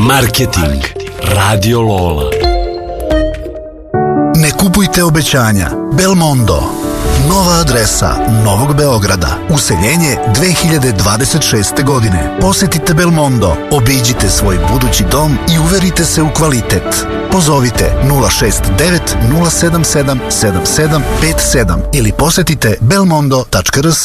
Marketing. Radio Lola. Ne kupujte obećanja. Belmondo. Nova adresa Novog Beograda. Useljenje 2026. godine. Posetite Belmondo, obiđite svoj budući dom i uverite se u kvalitet. Pozovite 069 077 7757 ili posetite belmondo.rs.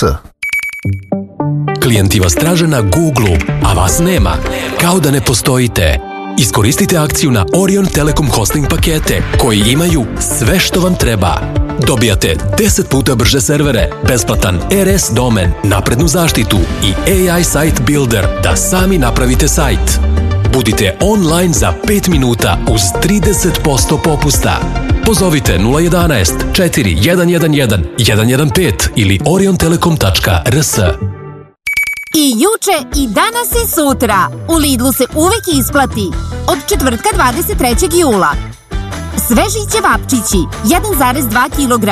Klijenti vas traže na Google, a vas nema. Kao da ne postojite. Iskoristite akciju na Orion Telekom hosting pakete koji imaju sve što vam treba. Dobijate 10 puta brže servere, besplatan RS domen, naprednu zaštitu i AI Site Builder da sami napravite sajt. Budite online za 5 minuta uz 30% popusta. Pozovite 011 4111 115 ili oriontelekom.rs. I juče, i danas, i sutra. U Lidlu se uvek isplati. Od četvrtka 23. jula. Sveži ćevapčići, 1,2 kg,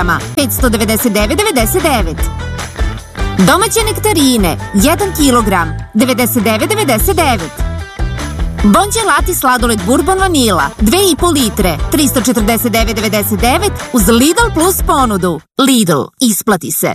599,99. Domaće nektarine, 1 kg, 99,99. Bonđe lati sladoled Bourbon vanila, 2,5 litre, 349,99 uz Lidl plus ponudu. Lidl, isplati se.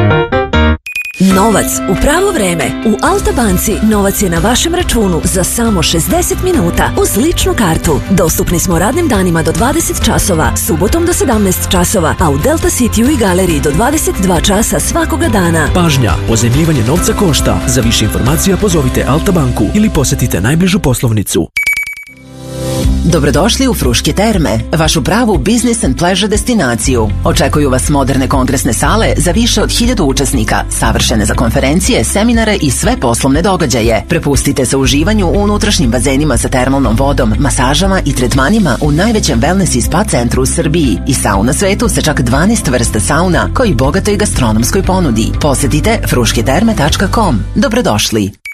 Novac u pravo vreme. U Alta banci novac je na vašem računu za samo 60 minuta uz ličnu kartu. Dostupni smo radnim danima do 20 časova, subotom do 17 časova, a u Delta Cityu i galeriji do 22 časa svakoga dana. Pažnja, pozajmljivanje novca košta. Za više informacija pozovite Alta banku ili posetite najbližu poslovnicu. Dobrodošli u Fruške terme, vašu pravu business and pleasure destinaciju. Očekuju vas moderne kongresne sale za više od 1000 učesnika, savršene za konferencije, seminare i sve poslovne događaje. Prepustite se uživanju u unutrašnjim bazenima sa termalnom vodom, masažama i tretmanima u najvećem wellness i spa centru u Srbiji i sauna svetu sa čak 12 vrsta sauna koji bogatoj gastronomskoj ponudi. Posetite frušketerme.com. Dobrodošli.